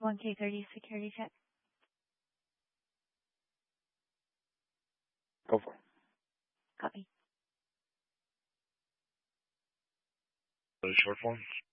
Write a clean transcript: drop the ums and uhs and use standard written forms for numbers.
1K30 security check. Go for it. Copy. The short form?